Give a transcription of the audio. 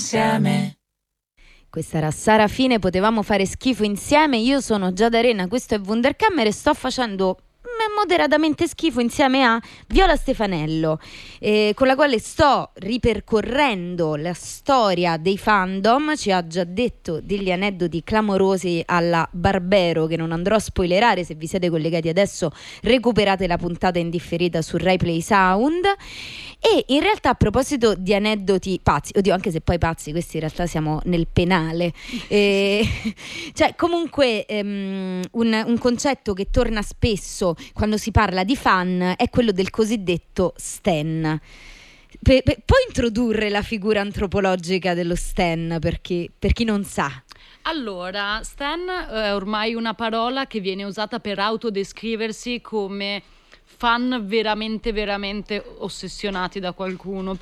insieme. Questa era Sara Fine, potevamo fare schifo insieme. Io sono Giada Arena, questo è Wunderkammer e sto facendo moderatamente schifo insieme a Viola Stefanello, con la quale sto ripercorrendo la storia dei fandom. Ci ha già detto degli aneddoti clamorosi alla Barbero che non andrò a spoilerare. Se vi siete collegati adesso recuperate la puntata in differita su Rai Play Sound. E in realtà, a proposito di aneddoti pazzi, oddio, anche se poi pazzi, questi in realtà siamo nel penale, cioè comunque un concetto che torna spesso quando si parla di fan è quello del cosiddetto stan. Puoi introdurre la figura antropologica dello stan per chi non sa? Allora, stan è ormai una parola che viene usata per autodescriversi come fan veramente, veramente ossessionati da qualcuno.